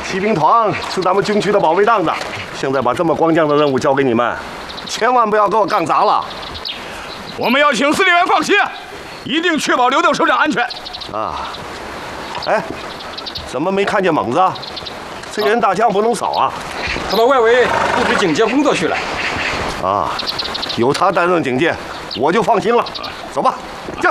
骑兵团是咱们军区的保卫档的，现在把这么光亮的任务交给你们，千万不要给我干砸了。 我们要请司令员放心，一定确保刘邓首长安全。 啊，哎，怎么没看见猛子啊？这人大枪不能少啊！ 他到外围布置警戒工作去了。 啊，有他担任警戒，我就放心了。走吧，这。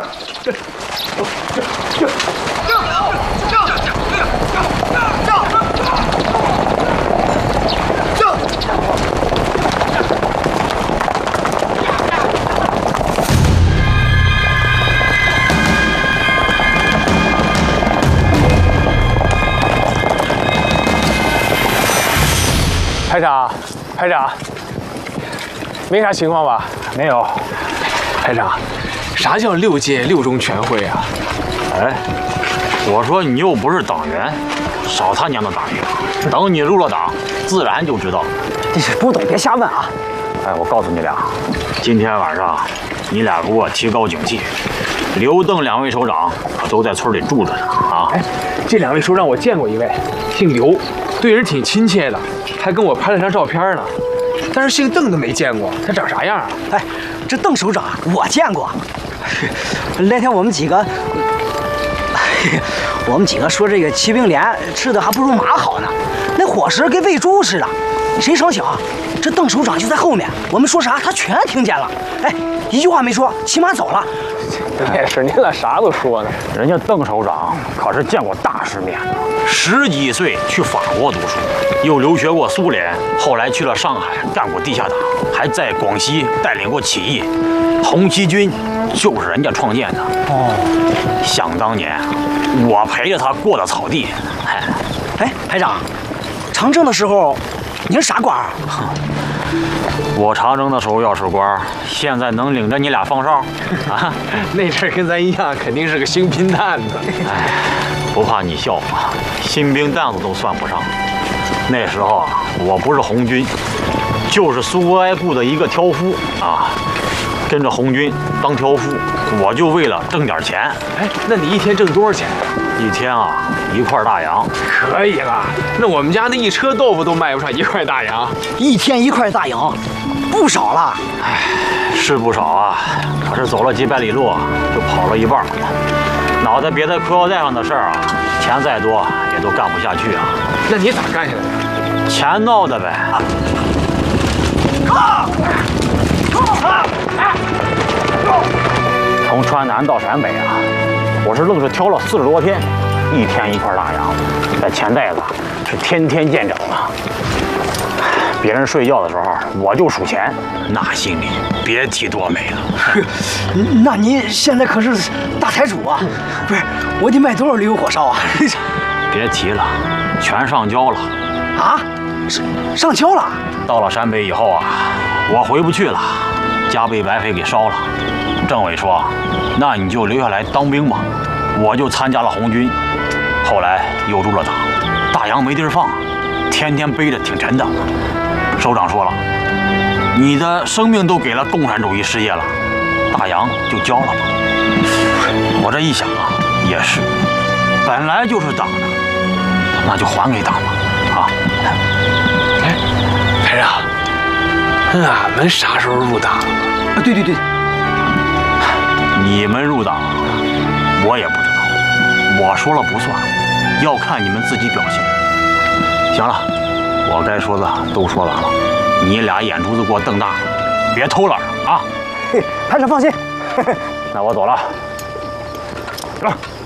排长，没啥情况吧？ 没有。 排长，啥叫6届6中全会啊？ 哎，我说你又不是党员，少他娘的党员。等你入了党，自然就知道。 不懂别瞎问啊！ 哎，我告诉你俩，今天晚上你俩给我提高警惕。刘邓2位首长可都在村里住着呢啊！ 哎，这2位首长我见过一位，姓刘，对人挺亲切的，还跟我拍了张照片呢。但是姓邓的没见过，他长啥样啊？ 哎，这邓首长我见过。那天我们几个说这个骑兵连吃的还不如马好呢，那伙食跟喂猪似的。谁成想，这邓首长就在后面，我们说啥他全听见了。哎，一句话没说，骑马走了。 也是，你咋啥都说呢？ 人家邓首长可是见过大世面的，10几岁去法国读书，又留学过苏联，后来去了上海干过地下党，还在广西带领过起义。红旗军就是人家创建的。哦，想当年我陪着他过的草地。 哎，排长，长征的时候您是啥官啊？ 我长征的时候要是官，现在能领着你俩放哨啊？ 那阵儿跟咱一样，肯定是个新兵蛋子。 哎，不怕你笑话，新兵蛋子都算不上。那时候啊，我不是红军，就是苏维埃部的一个挑夫啊，跟着红军当挑夫，我就为了挣点钱。 哎，那你一天挣多少钱？ 一天啊，1块大洋。 可以了，那我们家那一车豆腐都卖不上1块大洋。 一天1块大洋，不少了。 哎，是不少啊，可是走了几百里路就跑了一半，脑袋别在裤腰带上的事儿啊，钱再多也都干不下去啊。 那你咋干下来的？ 钱闹的呗。从川南到陕北啊，我是愣是挑了40多天，一天1块大洋，在钱袋子是天天见长啊。别人睡觉的时候，我就数钱，那心里别提多美了。 那您现在可是大财主啊！不是，我得买多少驴油火烧啊？ 别提了，全上交了。 啊？上交了？ 到了陕北以后啊，我回不去了，家被白匪给烧了。政委说，那你就留下来当兵吧。我就参加了红军，后来又入了党，大洋没地儿放，天天背着挺沉的。首长说了，你的生命都给了共产主义事业了，大洋就交了吧。我这一想啊，也是，本来就是党的，那就还给党吧。啊， 哎，排长，俺们啥时候入党啊？ 对， 你们入党，我也不知道，我说了不算，要看你们自己表现。行了，我该说的都说完了，你俩眼珠子给我瞪大了，别偷懒啊！ 排长放心。 那我走了。 走。